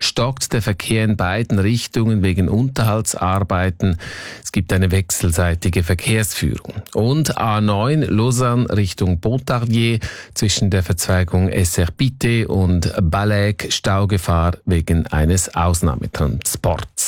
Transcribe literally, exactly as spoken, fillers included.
stockt der Verkehr in beiden Richtungen wegen Unterhaltsarbeiten. Es gibt eine wechselseitige Verkehrsführung. Und A neun Lausanne Richtung Pontarlier zwischen der Verzweigung Esserpite und Balek Staugefahr wegen eines Ausnahmetransports.